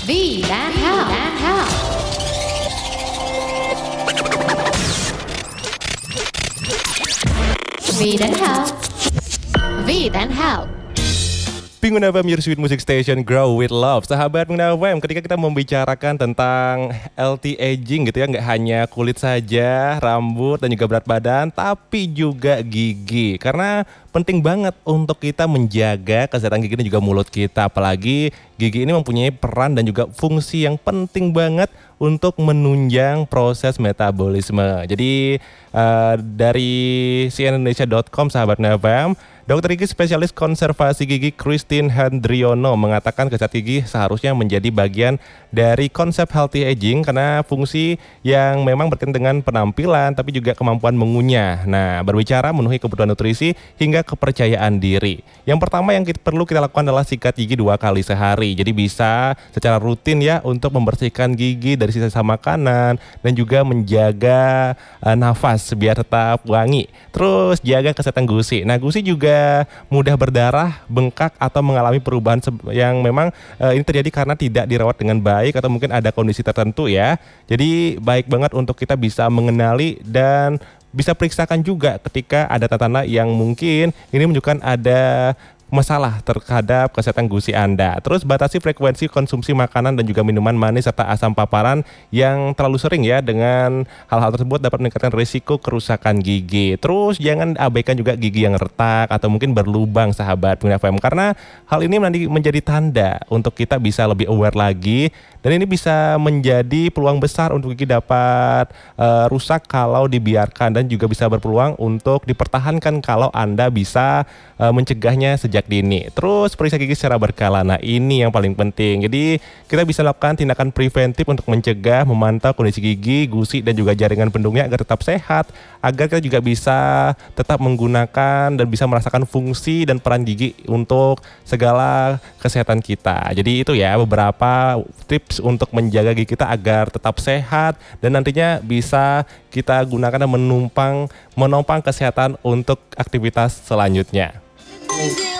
V dan Hal. V dan Hal. Pengguna FM, your sweet music station, grow with love. Sahabat pengguna FM, ketika kita membicarakan tentang healthy aging gitu ya, nggak hanya kulit saja, rambut dan juga berat badan, tapi juga gigi. Karena penting banget untuk kita menjaga kesehatan gigi dan juga mulut kita. Apalagi gigi ini mempunyai peran dan juga fungsi yang penting banget untuk menunjang proses metabolisme. Jadi dari cnnindonesia.com, sahabat FM, Dokter gigi spesialis konservasi gigi Christine Hendriono mengatakan kesehatan gigi seharusnya menjadi bagian dari konsep healthy aging karena fungsi yang memang berkaitan dengan penampilan tapi juga kemampuan mengunyah. Nah, berbicara memenuhi kebutuhan nutrisi hingga kepercayaan diri. Yang pertama yang perlu kita lakukan adalah sikat gigi 2 kali sehari. Jadi bisa secara rutin ya untuk membersihkan gigi dari sisa-sisa makanan dan juga menjaga nafas biar tetap wangi. Terus jaga kesehatan gusi. Nah, gusi juga mudah berdarah, bengkak atau mengalami perubahan yang memang ini terjadi karena tidak dirawat dengan baik atau mungkin ada kondisi tertentu ya. Jadi baik banget untuk kita bisa mengenali dan bisa periksakan juga ketika ada tanda-tanda yang mungkin ini menunjukkan ada masalah terhadap kesehatan gusi Anda. Terus batasi frekuensi konsumsi makanan dan juga minuman manis serta asam paparan yang terlalu sering ya. Dengan hal-hal tersebut dapat meningkatkan risiko kerusakan gigi. Terus jangan abaikan juga gigi yang retak atau mungkin berlubang, sahabat pengguna FM, karena hal ini nanti menjadi tanda untuk kita bisa lebih aware lagi, dan ini bisa menjadi peluang besar untuk gigi dapat rusak kalau dibiarkan, dan juga bisa berpeluang untuk dipertahankan kalau Anda bisa mencegahnya sejak dini. Terus periksa gigi secara berkala. Nah, ini yang paling penting. Jadi kita bisa lakukan tindakan preventif untuk mencegah, memantau kondisi gigi, gusi dan juga jaringan pendungnya agar tetap sehat, agar kita juga bisa tetap menggunakan dan bisa merasakan fungsi dan peran gigi untuk segala kesehatan kita. Jadi itu ya beberapa tips untuk menjaga gigi kita agar tetap sehat dan nantinya bisa kita gunakan dan menopang kesehatan untuk aktivitas selanjutnya.